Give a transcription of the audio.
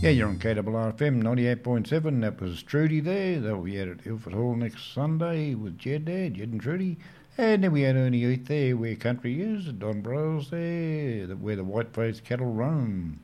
Yeah, you're on KRFM 98.7. That was Trudy there. They'll be out at Ilford Hall next Sunday with Jed there, Jed and Trudy. And then we had Ernie Heath there, where country is, Don Broyles there, where the white-faced cattle roam.